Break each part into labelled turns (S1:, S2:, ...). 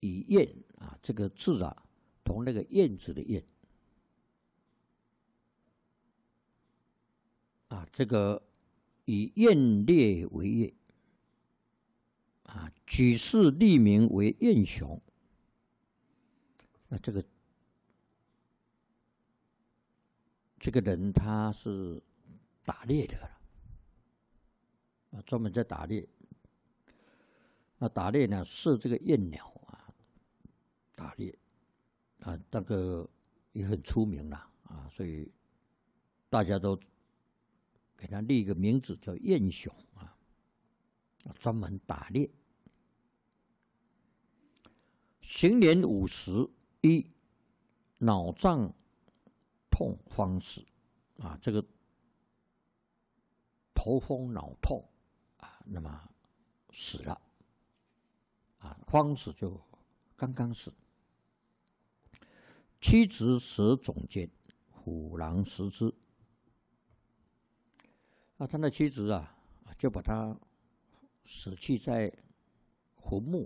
S1: 以燕啊这个字啊，同那个燕子的燕啊，这个以燕猎为业啊，举世立名为燕雄。那这个人他是打猎的了啊，专门在打猎。那打猎呢，射这个燕鸟啊，打猎啊，那个也很出名了啊，所以大家都给他立一个名字叫燕雄啊，专门打猎。行年51，脑胀痛方死啊，这个头风脑痛啊，那么死了啊，方死就刚刚死。妻子舍冢间，虎狼食之。啊，他的妻子啊，就把他舍弃在坟墓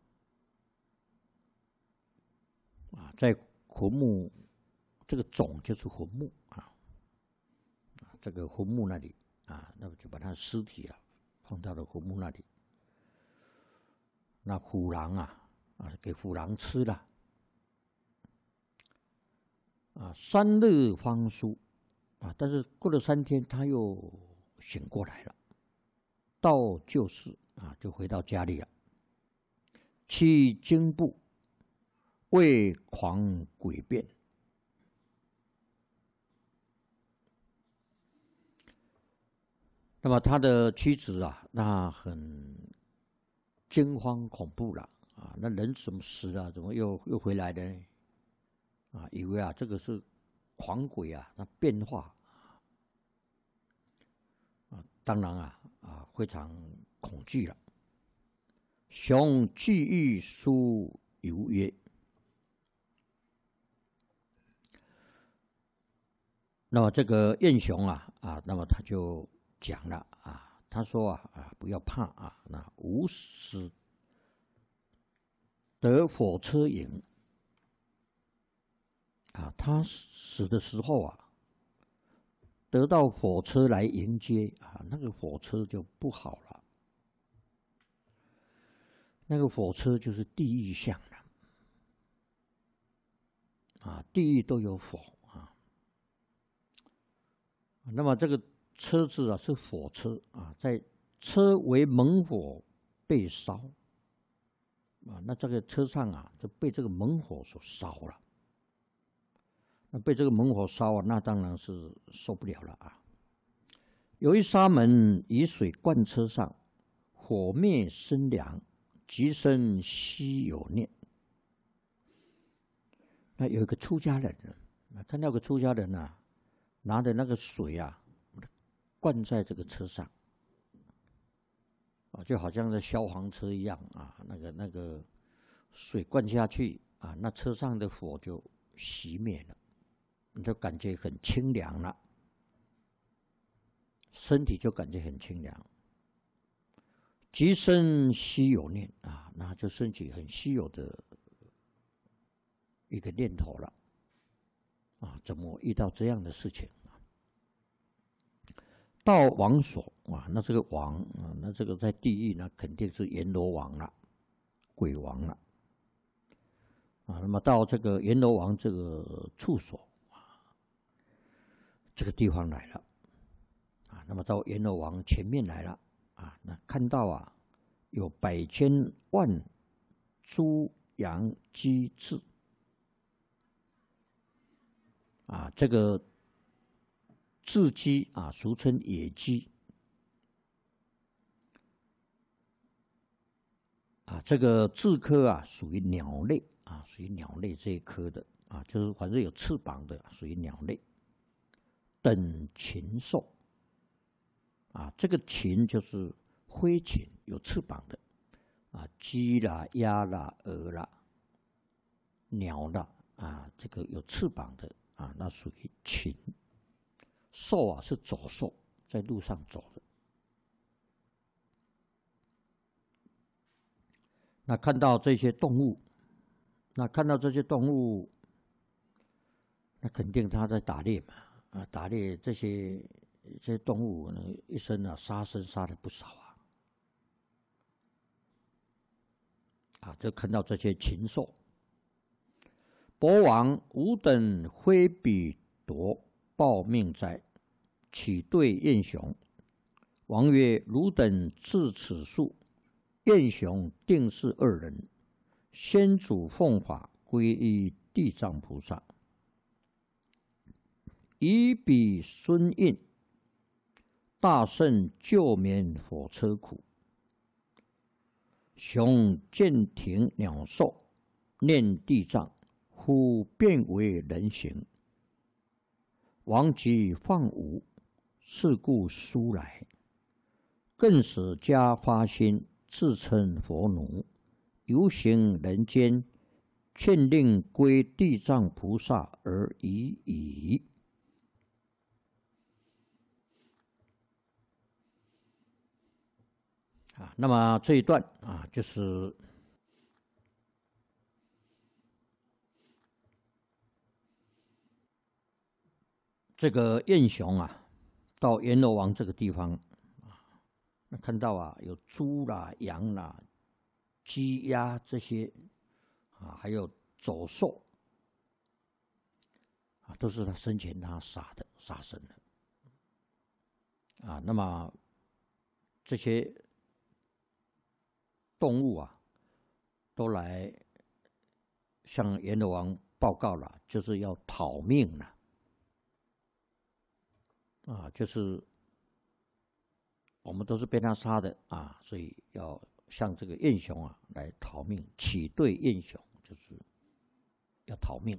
S1: 啊，在坟墓，这个冢就是坟墓啊，这个坟墓那里啊，那么就把他尸体啊放到了坟墓那里。那虎狼啊，给虎狼吃了。啊，3日方苏啊，但是过了3天，他又醒过来了，到旧室啊，就回到家里了。去经部，为狂诡辩。那么他的妻子啊，那很惊慌恐怖了啊！那人怎么死了？怎么又回来的呢？啊，以为啊这个是狂鬼啊，那变化啊，当然啊非常恐惧了。雄惧欲书犹曰：那么这个燕雄啊，那么他就讲了啊，他说不要怕啊，那吾死得火车迎啊，他死的时候啊，得到火车来迎接啊，那个火车就不好了，那个火车就是地狱相了啊，地狱都有火啊。那么这个车子啊是火车啊，在车为猛火被烧啊，那这个车上啊就被这个猛火所烧了。那被这个猛火烧啊，那当然是受不了了啊。由于沙门以水灌车上，火灭生凉，即生希有念。那有一个出家人看到个出家人啊，拿着那个水啊，灌在这个车上啊，就好像在消防车一样啊，那个水灌下去啊，那车上的火就熄灭了。你就感觉很清凉了，身体就感觉很清凉。即生希有念啊，那就升起很稀有的一个念头了啊！怎么遇到这样的事情啊？到王所啊，那这个王啊，那这个在地狱那肯定是阎罗王了，鬼王了啊。那么到这个阎罗王这个处所。这个地方来了啊，那么到阎罗王前面来了啊，那看到啊有100千万猪羊鸡雉啊，这个雉鸡啊，俗称野鸡啊，这个雉科啊属于鸟类啊，属于鸟类这一科的啊，就是反正有翅膀的，属于鸟类。等禽兽啊，这个禽就是飞禽，有翅膀的啊，鸡啦、鸭啦、鹅啦、鸟啦啊，这个有翅膀的啊，那属于禽。兽啊是走兽，在路上走的。那看到这些动物那看到这些动物，那肯定他在打猎嘛，打猎这些动物呢，一生啊杀生杀了不少就看到这些禽兽。博王吾等挥笔夺报命哉，岂对燕雄？王曰：汝等至此数，燕雄定是二人。先祖奉法归依地藏菩萨，以彼孙印，大圣救免火车苦。雄见庭鸟兽，念地藏，忽变为人形。王即放吾，是故书来。更使加发心，自称佛奴，游行人间，劝令归地藏菩萨而已矣。那么这一段就是这个燕雄到阎罗王这个地方看到有猪啦、羊啦、鸡鸭这些还有走兽都是他生前他杀生的那么这些动物都来向阎罗王报告了，就是要讨命了就是我们都是被他杀的所以要向这个燕雄来讨命，起对燕雄，就是要讨命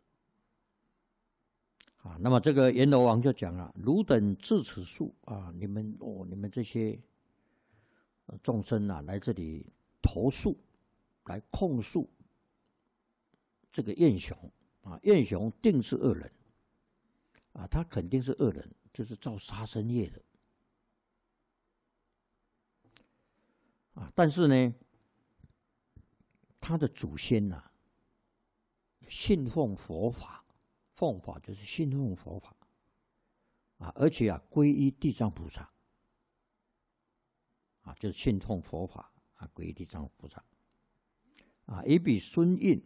S1: 那么这个阎罗王就讲了：汝等至此数你们这些众生来这里投诉，来控诉这个燕雄燕雄定是恶人他肯定是恶人，就是造杀生业的但是呢，他的祖先信奉佛法，奉法就是信奉佛法而且皈依地藏菩萨就是信奉佛法皈依地藏菩萨以彼孙印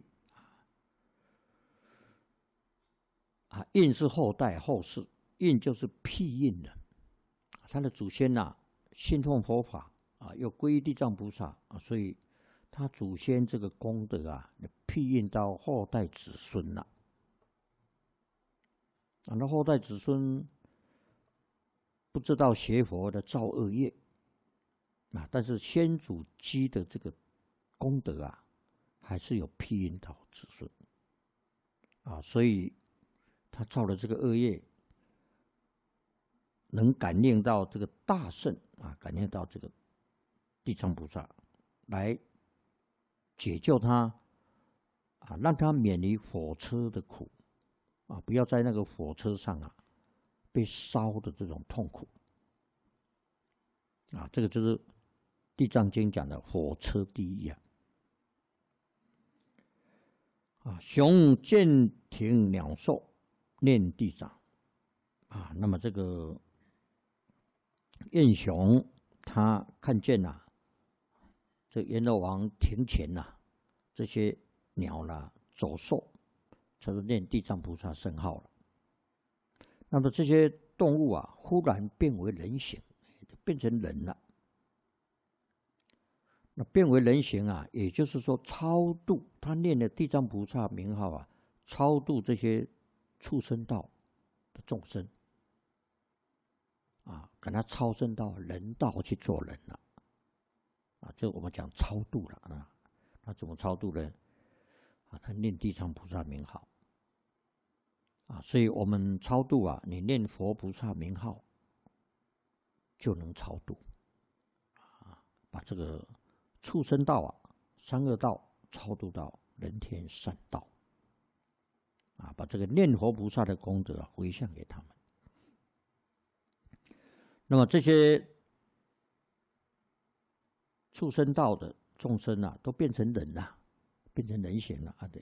S1: 印是后代后世，印就是庇印的。他的祖先信奉佛法又皈依地藏菩萨所以他祖先这个功德庇印到后代子孙了那后代子孙不知道学佛的造恶业但是先祖积的这个功德还是有庇印到子孙所以他造了这个恶业，能感应到这个大圣感应到这个地藏菩萨来解救他让他免离火车的苦不要在那个火车上被烧的这种痛苦这个就是地藏经讲的火车地狱雄见庭鸟兽，念地藏那么这个燕雄他看见这阎罗王庭前这些鸟走兽，他就念地藏菩萨圣号了。那么这些动物忽然变为人形，就变成人了。那变为人形也就是说超度，他念的地藏菩萨名号超度这些畜生道的众生给他超生到人道去做人了这我们讲超度了那怎么超度呢？他念地藏菩萨名号所以我们超度你念佛菩萨名号就能超度把这个畜生道三恶道超度到人天善道把这个念佛菩萨的功德回向给他们。那么这些畜生道的众生都变成人了，变成人形了对。